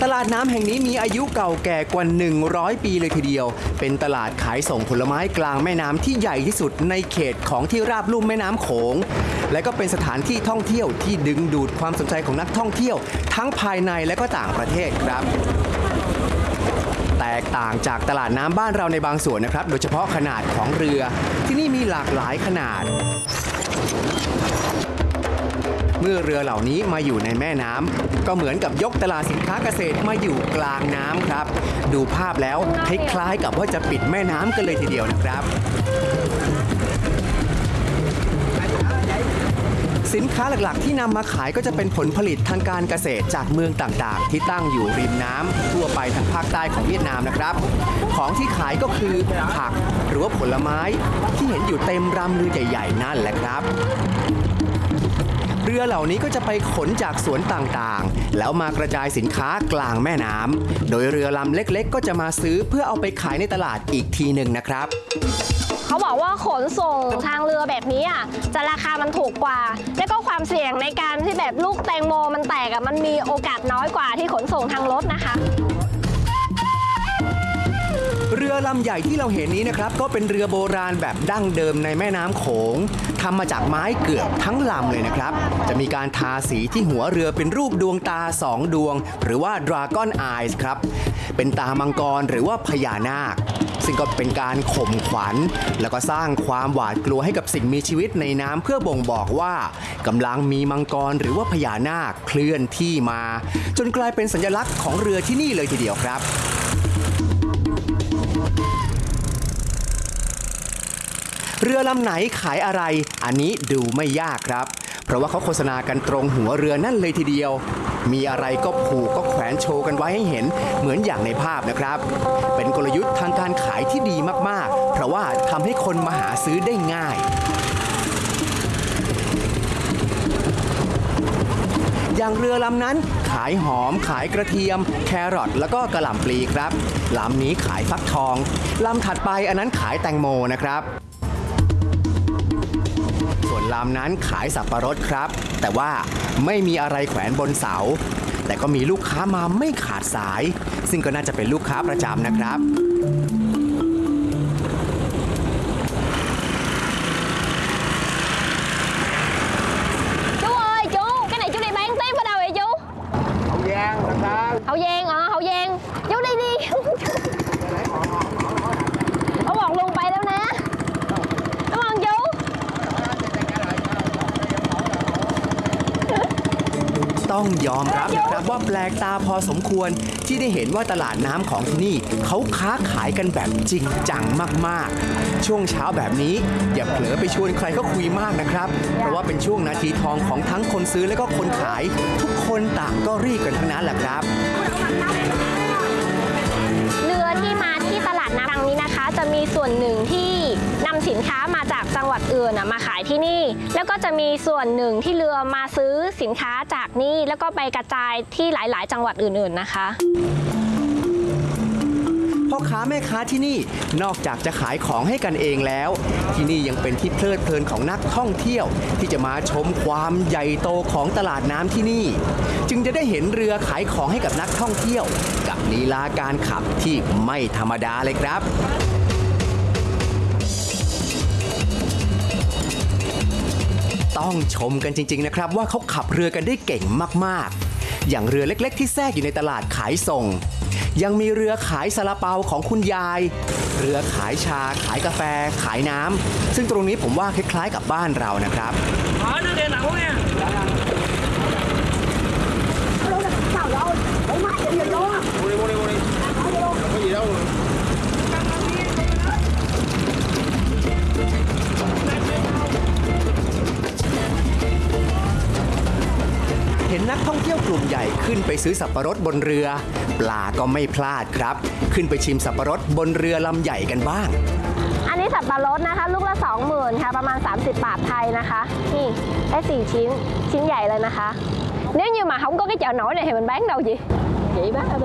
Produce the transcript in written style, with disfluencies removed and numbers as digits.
ตลาดน้ำแห่งนี้มีอายุเก่าแก่กว่า100 ปีเลยทีเดียวเป็นตลาดขายส่งผลไม้กลางแม่น้ำที่ใหญ่ที่สุดในเขตของที่ราบลุ่มแม่น้ำโขงและก็เป็นสถานที่ท่องเที่ยวที่ดึงดูดความสนใจของนักท่องเที่ยวทั้งภายในและก็ต่างประเทศครับแตกต่างจากตลาดน้ำบ้านเราในบางส่วนนะครับโดยเฉพาะขนาดของเรือที่นี่มีหลากหลายขนาดเมื่อเรือเหล่านี้มาอยู่ในแม่น้ำก็เหมือนกับยกตลาดสินค้าเกษตรมาอยู่กลางน้ำครับดูภาพแล้วคล้ายๆกับว่าจะปิดแม่น้ำกันเลยทีเดียวนะครับสินค้าหลักๆที่นำมาขายก็จะเป็นผลผลิตทางการเกษตรจากเมืองต่างๆที่ตั้งอยู่ริมน้ำทั่วไปทางภาคใต้ของเวียดนามนะครับของที่ขายก็คือผักหรือว่าผลไม้ที่เห็นอยู่เต็มรำเรือใหญ่ๆนั่นแหละครับเรือเหล่านี้ก็จะไปขนจากสวนต่างๆแล้วมากระจายสินค้ากลางแม่น้ำโดยเรือลำเล็กๆก็จะมาซื้อเพื่อเอาไปขายในตลาดอีกทีหนึ่งนะครับเขาบอกว่าขนส่งทางเรือแบบนี้จะราคามันถูกกว่าและก็ความเสี่ยงในการที่แบบลูกแตงโมมันแตกมันมีโอกาสน้อยกว่าที่ขนส่งทางรถนะคะเรือลำใหญ่ที่เราเห็นนี้นะครับก็เป็นเรือโบราณแบบดั้งเดิมในแม่น้ำโขงทำมาจากไม้เกือบทั้งลำเลยนะครับจะมีการทาสีที่หัวเรือเป็นรูปดวงตา2 ดวงหรือว่า Dragon Eyes ครับเป็นตามังกรหรือว่าพญานาคซึ่งก็เป็นการข่มขวัญแล้วก็สร้างความหวาดกลัวให้กับสิ่งมีชีวิตในน้ำเพื่อบ่งบอกว่ากำลังมีมังกรหรือว่าพญานาคเคลื่อนที่มาจนกลายเป็นสัญลักษณ์ของเรือที่นี่เลยทีเดียวครับเรือลำไหนขายอะไรอันนี้ดูไม่ยากครับเพราะว่าเขาโฆษณากันตรงหัวเรือนั่นเลยทีเดียวมีอะไรก็ผูกก็แขวนโชว์กันไว้ให้เห็นเหมือนอย่างในภาพนะครับเป็นกลยุทธ์ทางการขายที่ดีมากๆเพราะว่าทำให้คนมาหาซื้อได้ง่ายอย่างเรือลำนั้นขายหอมขายกระเทียมแครอทแล้วก็กระหล่ำปลีครับลำนี้ขายฟักทองลำถัดไปอันนั้นขายแตงโมนะครับส่วนลำนั้นขายสับปะรดครับแต่ว่าไม่มีอะไรแขวนบนเสาแต่ก็มีลูกค้ามาไม่ขาดสายซึ่งก็น่าจะเป็นลูกค้าประจำนะครับ Hậu Giang Hậu Giang vô đây đi Ôngบอกลุงไปแล้วนะcảm ơn chú ต้องยอมรับนะครับว่าแปลกตาพอสมควรที่ได้เห็นว่าตลาดน้ำของที่นี่เขาค้าขายกันแบบจริงจังมากๆช่วงเช้าแบบนี้อย่าเผลอไปชวนใครเขาคุยมากนะครับเพราะว่าเป็นช่วงนาทีทองของทั้งคนซื้อและก็คนขายทุกคนต่างก็รีบกันทั้งนั้นแหละครับเรือที่มาที่ตลาดน้ำครั้งนี้นะคะจะมีส่วนหนึ่งที่นำสินค้ามาจากจังหวัดอื่นมาขายที่นี่แล้วก็จะมีส่วนหนึ่งที่เรือมาซื้อสินค้าจากนี่แล้วก็ไปกระจายที่หลายๆ จังหวัดอื่นๆนะคะพ่อค้าแม่ค้าที่นี่นอกจากจะขายของให้กันเองแล้วที่นี่ยังเป็นที่เพลิดเพลินของนักท่องเที่ยวที่จะมาชมความใหญ่โตของตลาดน้ำที่นี่จึงจะได้เห็นเรือขายของให้กับนักท่องเที่ยวกับลีลาการขับที่ไม่ธรรมดาเลยครับต้องชมกันจริงๆนะครับว่าเขาขับเรือกันได้เก่งมากๆอย่างเรือเล็กๆที่แทรกอยู่ในตลาดขายส่งยังมีเรือขายซาลาเปาของคุณยายเรือขายชาขายกาแฟขายน้ำซึ่งตรงนี้ผมว่าคล้ายๆกับบ้านเรานะครับเห็นนักท่องเที่ยวกลุ่มใหญ่ขึ้นไปซื้อสับปะรดบนเรือปลาก็ไม่พลาดครับขึ้นไปชิมสับปะรดบนเรือลำใหญ่กันบ้างอันนี้สับปะรดนะคะลูกละ 20,000 ค่ะประมาณ30 บาทไทยนะคะนี่ได้4 ชิ้นใหญ่เลยนะคะnếu như mà không có cái chợ nổi này thì mình bán đâu chị bác